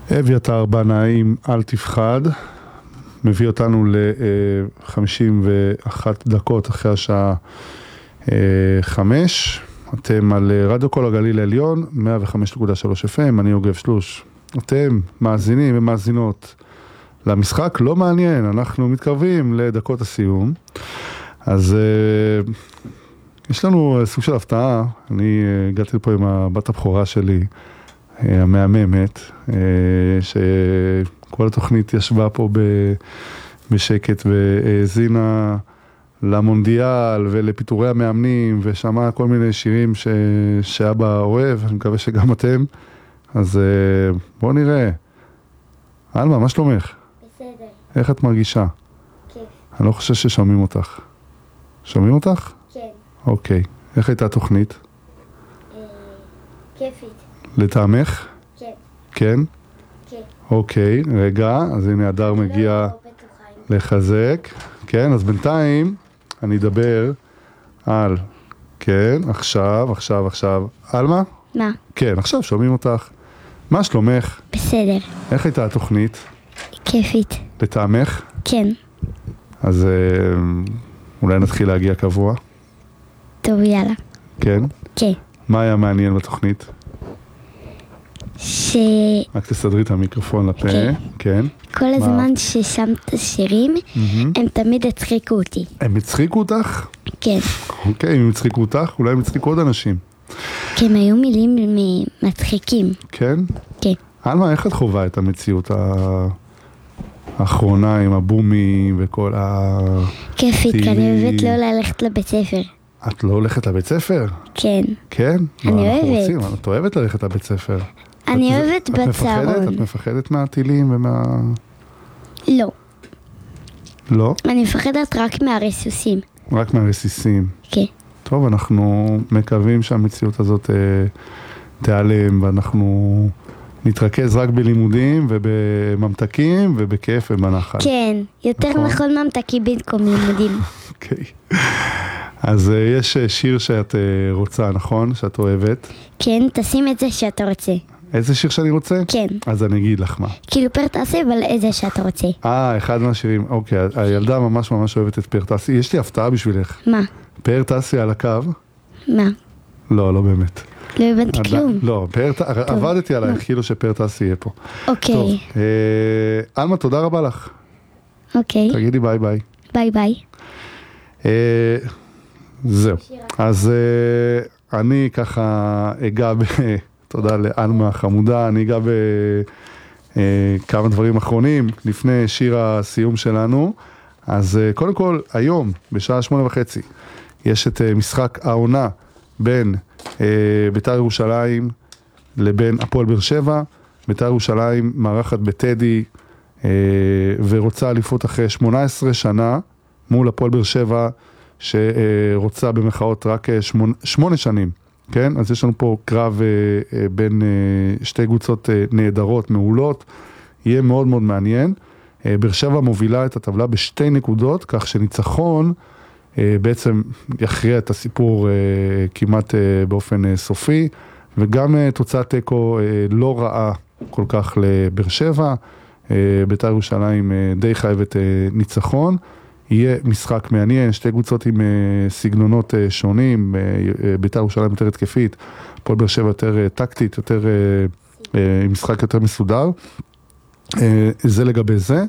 אביתר בנאים, אל תפחד, מביא אותנו ל-51 דקות אחרי השעה 5. אתם על רדיו כל הגליל העליון, 105.3 FM, אני יוגב שלוש. אתם מאזינים ומאזינות למשחק לא מעניין, אנחנו מתקרבים לדקות הסיום. אז יש לנו סוג של הפתעה, אני הגעתי פה עם הבת הבכורה שלי, המהממת, שכל התוכנית ישבה פה בשקט והזינה למונדיאל ולפיטורי המאמנים ושמעה כל מיני שירים שאבא אוהב, אני מקווה שגם אתם. אז בואו נראה. אלמה, מה שלומך? בסדר. איך את מרגישה? כיף. אני לא חושב ששומעים אותך. שומעים אותך? כן. אוקיי. איך הייתה התוכנית? כיפית. לטעמך? כן. כן? כן. אוקיי, רגע, אז הנה הדר מגיע לא בטוחה. לחזק. כן, אז בינתיים אני אדבר על, כן, עכשיו. אלמה? מה? כן, עכשיו שומעים אותך. מה שלומך? בסדר. איך הייתה התוכנית? כיפית. לטעמך? כן. אז אולי נתחיל להגיע קבוע. טוב, יאללה. כן? כן. מה היה מעניין בתוכנית? רק תסדרי את המיקרופון לפה. כן. כן. כל הזמן ששמת שירים, הם תמיד הצחיקו אותי. הם הצחיקו אותך? כן. אוקיי, אם הם הצחיקו אותך, אולי הם הצחיקו עוד אנשים. כי הם היו מילים מצחיקים. כן? כן. אלמה, איך את חווה את המציאות האחרונה עם הבומים וכל כיפית, כי אני אוהבת לא ללכת לבית ספר. את לא הולכת לבית ספר? כן. כן? אני אוהבת. את אוהבת ללכת לבית ספר. אני אוהבת בצהרון. את מפחדת מהטילים ומה... לא. לא? אני מפחדת רק מהריסוסים. רק מהרסיסים. כן. טוב, אנחנו מקווים שהמציאות הזאת תיעלם, ואנחנו נתרכז רק בלימודים ובממתקים ובכיף ובנחל. כן, יותר נכון ממתקים במקום לימודים. אוקיי. אז יש שיר שאת רוצה, נכון? שאת אוהבת. כן, תשים את זה שאתה רוצה. איזה שיר שאני רוצה? כן. אז אני אגיד לך מה. כאילו פרטסי, אבל איזה שאתה רוצה. אחד מהשירים. אוקיי, הילדה ממש ממש אוהבת את פרטסי. יש לי הפתעה בשבילך. מה? פרטסי על הקו? מה? לא, לא באמת. לא הבנתי כלום. לא, עבדתי עלייך, כאילו שפרטסי יהיה פה. אוקיי. טוב, אלמה, תודה רבה לך. אוקיי. תגידי ביי ביי. ביי ביי. זהו. אז אני ככה אגע תודה לאלמה החמודה, אני אגע בכמה דברים אחרונים לפני שיר הסיום שלנו. אז קודם כל, היום, בשעה 8:30, יש את משחק העונה בין בית"ר ירושלים לבין הפועל באר שבע. בית"ר ירושלים מארחת בטדי ורוצה אליפות אחרי 18 שנה מול הפועל באר שבע שרוצה במחאות רק 8 שנים. כן? אז יש לנו פה קרב בין שתי קבוצות נהדרות, מעולות. יהיה מאוד מאוד מעניין. באר שבע מובילה את הטבלה בשתי נקודות, כך שניצחון בעצם יכריע את הסיפור כמעט באופן סופי, וגם תוצאת תיקו לא רעה כל כך לבאר שבע. בית"ר ירושלים די חייבת ניצחון. יהיה משחק מעניין, שתי קבוצות עם סגנונות שונים, בית"ר ירושלים יותר התקפית, הפועל באר שבע יותר טקטית, יותר משחק יותר מסודר. זה לגבי זה.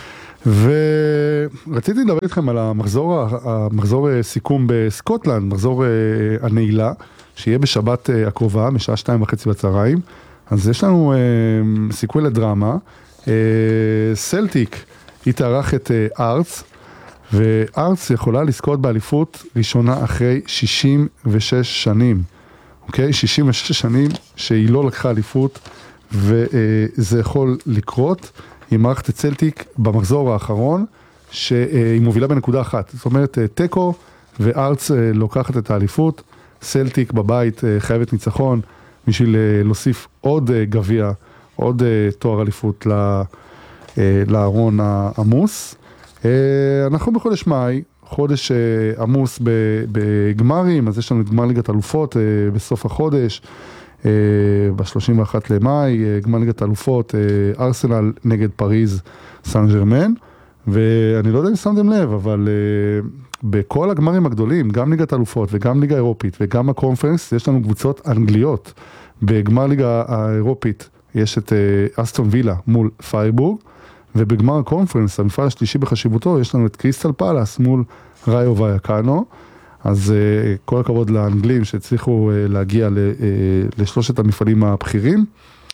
ורציתי לדבר איתכם על המחזור סיכום בסקוטלנד, מחזור הנעילה, שיהיה בשבת הקרובה, משעה 2:30 בצהריים. אז יש לנו סיכוי לדרמה. סלטיק יתארח את ארץ, וארץ יכולה לזכות באליפות ראשונה אחרי 66 שנים. אוקיי? 66 שנים שהיא לא לקחה אליפות, וזה יכול לקרות. היא מערכת את סלטיק במחזור האחרון, שהיא מובילה בנקודה אחת. זאת אומרת, טקו וארץ לוקחת את האליפות. סלטיק בבית חייבת ניצחון, בשביל להוסיף עוד גביע, עוד תואר אליפות לארון העמוס. אנחנו בחודש מאי, חודש עמוס בגמרים, אז יש לנו את גמר ליגת אלופות בסוף החודש. ב-31 למאי, גמר ליגת האלופות, ארסנל נגד פריז סן ז'רמן, ואני לא יודע אם שמתם לב, אבל בכל הגמרים הגדולים, גם ליגת האלופות וגם ליגה האירופית וגם הקונפרנס, יש לנו קבוצות אנגליות. בגמר ליגה האירופית יש את אסטון וילה מול פיירבורג, ובגמר הקונפרנס, המפעל השלישי בחשיבותו, יש לנו את קריסטל פלאס מול ראיו ויאקנו. אז כל הכבוד לאנגלים שהצליחו להגיע לשלושת המפעלים הבכירים.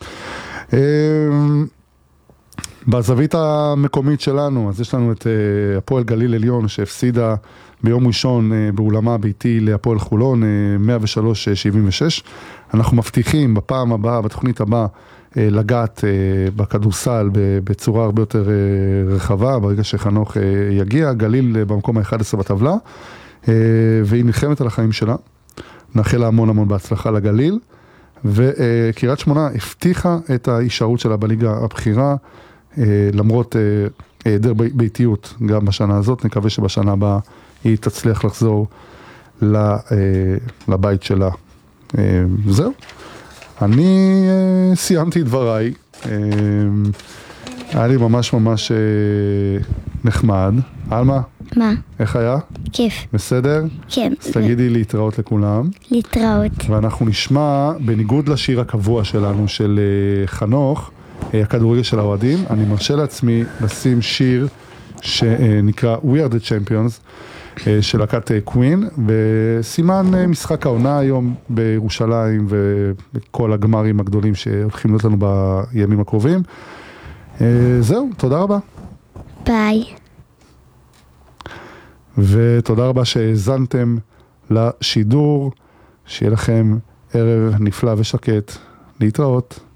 בזווית המקומית שלנו, אז יש לנו את הפועל גליל עליון שהפסידה ביום ראשון באולמה הביתי להפועל חולון 103-76. אנחנו מבטיחים בפעם הבאה, בתוכנית הבאה, לגעת בכדורסל בצורה הרבה יותר רחבה, ברגע שחנוך יגיע. גליל במקום ה-11 בטבלה, והיא נלחמת על החיים שלה. נאחל לה המון המון בהצלחה לגליל, וקריית שמונה הבטיחה את ההישארות שלה בליגה הבכירה, למרות היעדר ביתיות גם בשנה הזאת. נקווה שבשנה הבאה היא תצליח לחזור לבית שלה. זהו. אני סיימתי את דבריי. היה לי ממש ממש נחמד. אלמה? מה? איך היה? כיף. בסדר? כן. אז תגידי להתראות לכולם. להתראות. ואנחנו נשמע, בניגוד לשיר הקבוע שלנו, של חנוך, הכדורגל של האוהדים, אני מרשה לעצמי לשים שיר שנקרא We are the Champions, של להקת קווין, וסימן משחק העונה היום בירושלים, וכל הגמרים הגדולים שהולכים להיות לנו בימים הקרובים. זהו, תודה רבה. ביי. ותודה רבה שהאזנתם לשידור, שיהיה לכם ערב נפלא ושקט. להתראות.